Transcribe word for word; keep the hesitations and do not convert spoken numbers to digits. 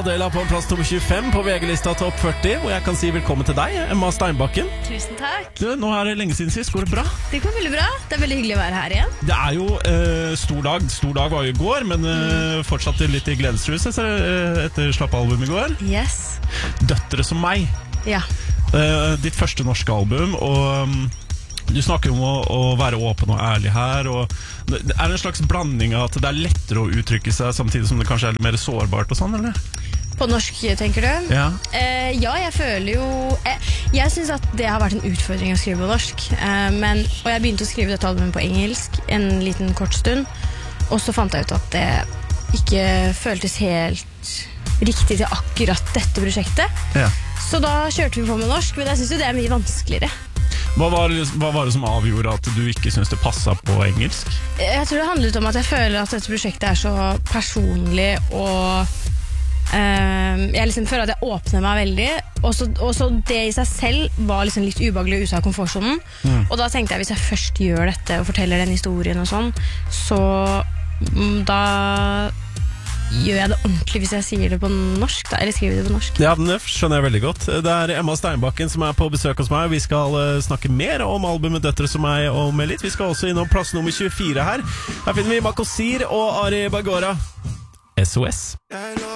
Adela på plass nummer tjuefem på V G-lista Topp førti, hvor jeg kan si velkommen til deg, Emma Steinbakken. Tusen takk. Du, nå er det lenge siden sist, går det bra? Det går veldig bra, det er veldig hyggelig å være her igjen. Det er jo eh, stor dag, stor dag var jo i går, men eh, fortsatt litt i gledesrus eh, etter slappalbum i går. Yes. Døtre som meg. Ja. Eh, ditt første norske album, og um, du snakker om å, å være åpen og ærlig her, og det er en slags blanding av at det er lettere å uttrykke seg samtidig som det kanskje er litt mer sårbart og sånn, eller? På norsk, tenker du? Ja. Eh, ja, jeg føler jo eh, Jeg synes at det har vært en utfordring å skrive på norsk, eh, men, og jeg begynte å skrive dette albumet på engelsk en liten kort stund, og så fant jeg ut at det ikke føltes helt riktig til akkurat dette prosjektet. Ja. Så da kjørte vi på med norsk, men jeg synes jo det er mye vanskeligere. Hva var, hva var det som avgjorde at du ikke synes det passet på engelsk? Jeg tror det handlet om at jeg føler at dette prosjektet er så personlig, og uh, jeg liksom føler at jeg åpner meg veldig, og så, og så det i seg selv var liksom litt ubehagelig ut av komfortsonen. Mm. Og da tenkte jeg, hvis jeg først gjør dette og forteller den historien og sånn, så mm, da gjør jeg det ordentlig hvis jeg sier det på norsk da, eller skriver det på norsk. Ja, det skjønner jeg veldig godt. Det er Emma Steinbakken som er på besøk hos meg. Vi skal uh, snakke mer om albumet Døtre som meg om litt. Vi skal også innom plass nummer tjuefire her. Her finner vi Makosir og Ari Bagora. S O S.